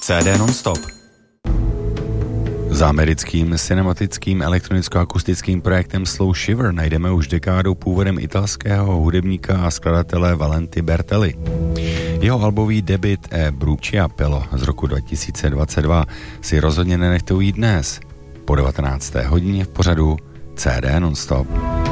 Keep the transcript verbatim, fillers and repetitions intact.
C D non-stop. Za americkým cinematickým elektronicko-akustickým projektem Slow Shiver najdeme už dekádu původem italského hudebníka a skladatele Valenty Bertelli. Jeho albový debut E Bruci Appello z roku dva tisíce dvacet dva si rozhodně nenechte ujít dnes po devatenácté hodině v pořadu C D non-stop.